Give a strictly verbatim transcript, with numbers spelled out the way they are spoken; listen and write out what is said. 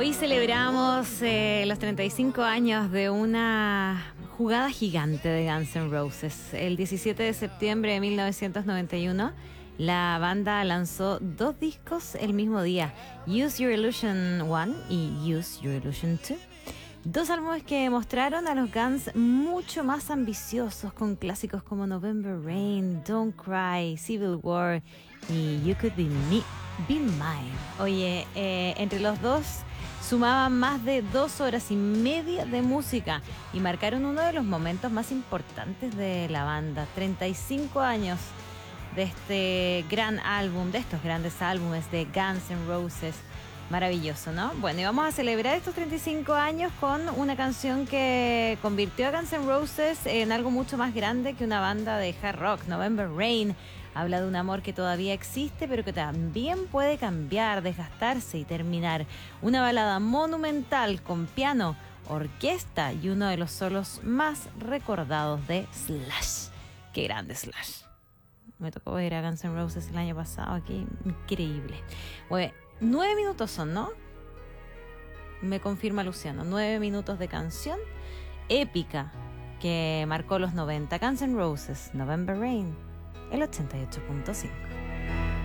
Hoy celebramos eh, los treinta y cinco años de una jugada gigante de Guns N' Roses. El diecisiete de septiembre de mil novecientos noventa y uno, la banda lanzó dos discos el mismo día, Use Your Illusion uno y Use Your Illusion dos. Dos álbumes que mostraron a los Guns mucho más ambiciosos, con clásicos como November Rain, Don't Cry, Civil War y You Could Be Me, Be Mine. Oye, eh, entre los dos sumaban más de dos horas y media de música y marcaron uno de los momentos más importantes de la banda. treinta y cinco años de este gran álbum, de estos grandes álbumes de Guns N' Roses. Maravilloso, ¿no? Bueno, y vamos a celebrar estos treinta y cinco años con una canción que convirtió a Guns N' Roses en algo mucho más grande que una banda de hard rock. November Rain habla de un amor que todavía existe, pero que también puede cambiar, desgastarse y terminar. Una balada monumental con piano, orquesta y uno de los solos más recordados de Slash. ¡Qué grande Slash! Me tocó ver a Guns N' Roses el año pasado aquí. Increíble. Bueno, nueve minutos son, ¿no? Me confirma Luciano. Nueve minutos de canción épica que marcó los noventa. Guns N' Roses, November Rain, el ochenta y ocho punto cinco.